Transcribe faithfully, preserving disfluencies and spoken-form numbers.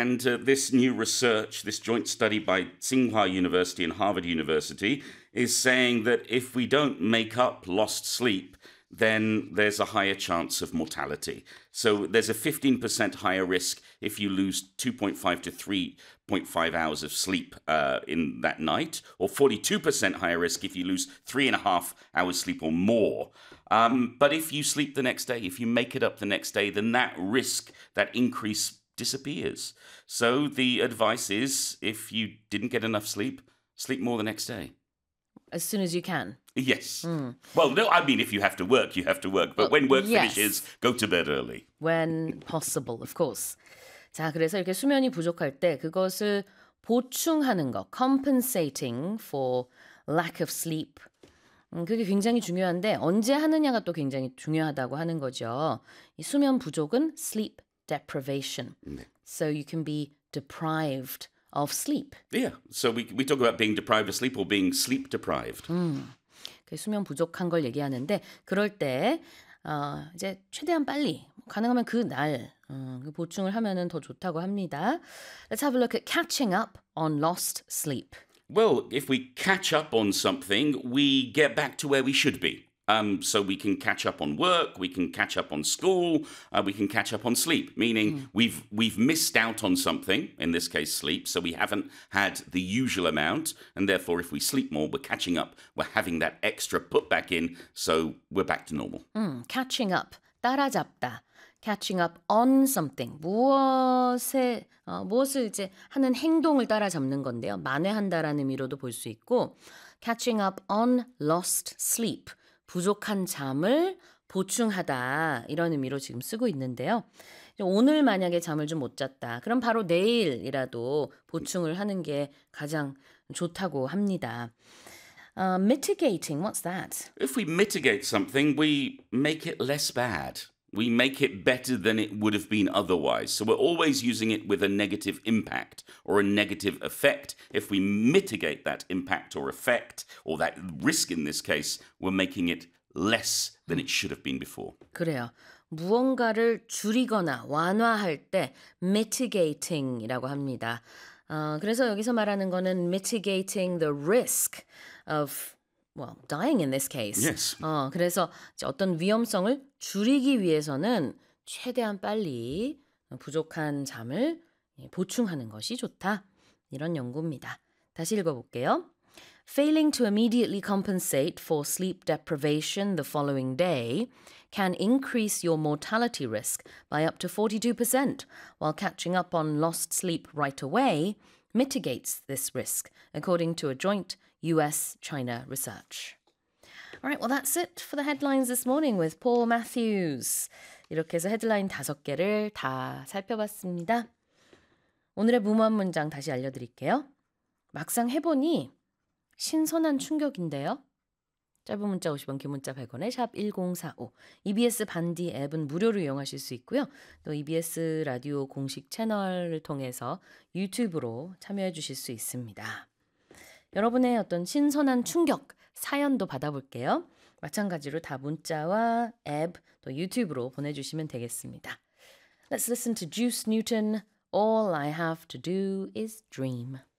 And uh, this new research, this joint study by Tsinghua University and Harvard University, is saying that if we don't make up lost sleep, then there's a higher chance of mortality. So there's a fifteen percent higher risk if you lose two point five to three point five hours of sleep uh, in that night, or forty-two percent higher risk if you lose three and a half hours sleep or more. Um, but if you sleep the next day, if you make it up the next day, then that risk, that increase disappears. So the advice is, if you didn't get enough sleep, sleep more the next day. As soon as you can. Yes. Mm. Well, no, I mean, if you have to work, you have to work. But well, when work yes. finishes, go to bed early. When possible, of course. 자, 그래서 이렇게 수면이 부족할 때 그것을 보충하는 거, compensating for lack of sleep. 음, 그게 굉장히 중요한데 언제 하느냐가 또 굉장히 중요하다고 하는 거죠. 이 수면 부족은 sleep deprivation. 네. So you can be deprived of sleep. Yeah. So we we talk about being deprived of sleep or being sleep deprived. 음, 그 수면 부족한 걸 얘기하는데 그럴 때 어, 이제 최대한 빨리 가능하면 그 날 어, 그 보충을 하면은 더 좋다고 합니다. Let's have a look at catching up on lost sleep. Well, if we catch up on something, we get back to where we should be. Um, so we can catch up on work, we can catch up on school, uh, we can catch up on sleep, meaning mm. we've we've missed out on something, in this case sleep, so we haven't had the usual amount, and therefore if we sleep more, we're catching up, we're having that extra put back in, so we're back to normal. 음, catching up, 따라잡다. catching up on something, 무엇에, 어, 무엇을 이제 하는 행동을 따라잡는 건데요. 만회한다라는 의미로도 볼 수 있고 catching up on lost sleep, 부족한 잠을 보충하다 이런 의미로 지금 쓰고 있는데요. 오늘 만약에 잠을 좀 못 잤다. 그럼 바로 내일이라도 보충을 하는 게 가장 좋다고 합니다. Uh, mitigating, what's that? If we mitigate something, we make it less bad. We make it better than it would have been otherwise. So we're always using it with a negative impact or a negative effect. If we mitigate that impact or effect, or that risk in this case, we're making it less than it should have been before. 그래요. 무언가를 줄이거나 완화할 때 mitigating이라고 합니다. 어, 그래서 여기서 말하는 거는 mitigating the risk of well, dying in this case. Yes. 어, 그래서 어떤 위험성을 줄이기 위해서는 최대한 빨리 부족한 잠을 보충하는 것이 좋다. 이런 연구입니다. 다시 읽어볼게요. Failing to immediately compensate for sleep deprivation the following day can increase your mortality risk by up to forty-two percent, while catching up on lost sleep right away mitigates this risk, according to a joint U S China research. All right, well, that's it for the headlines this morning with Paul Matthews. 이렇게 해서 헤드라인 다섯 개를 다 살펴봤습니다. 오늘의 무모한 문장 다시 알려드릴게요. 막상 해보니 신선한 충격인데요. 짧은 문자 오십 원, 긴 문자 백 원에 샵 일공사오. 이비에스 반디 앱은 무료로 이용하실 수 있고요. 또 이비에스 라디오 공식 채널을 통해서 유튜브로 참여해 주실 수 있습니다. 여러분의 어떤 신선한 충격 사연도 받아볼게요. 마찬가지로 다 문자와 앱 또 유튜브로 보내주시면 되겠습니다. Let's listen to Juice Newton. All I have to do is dream.